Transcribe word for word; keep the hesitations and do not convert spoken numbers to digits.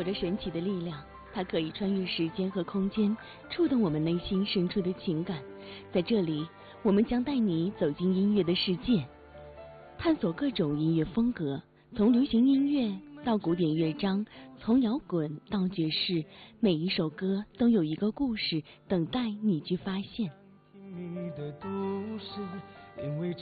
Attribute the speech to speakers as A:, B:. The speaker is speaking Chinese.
A: 着神奇的力量，它可以穿越时间和空间，触动我们内心深处的情感。在这里，我们将带你走进音乐的世界，探索各种音乐风格，从流行音乐到古典乐章，从摇滚到爵士，每一首歌都有一个故事等待你去发现。
B: 听你的都市，因为